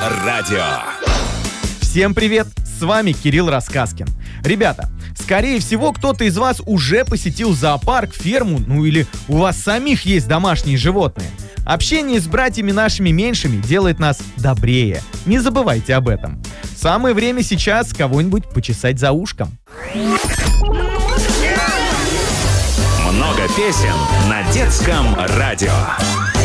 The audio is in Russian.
радио. Всем привет! С вами Кирилл Рассказкин. Ребята, скорее всего, кто-то из вас уже посетил зоопарк, ферму, или у вас самих есть домашние животные. Общение с братьями нашими меньшими делает нас добрее. Не забывайте об этом. Самое время сейчас кого-нибудь почесать за ушком. Много песен на детском радио.